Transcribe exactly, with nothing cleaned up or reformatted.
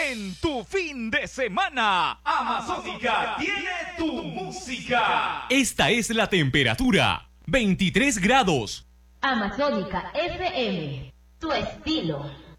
En tu fin de semana, Amazónica tiene tu música. Esta es la temperatura, veintitrés grados. Amazónica F M, tu estilo.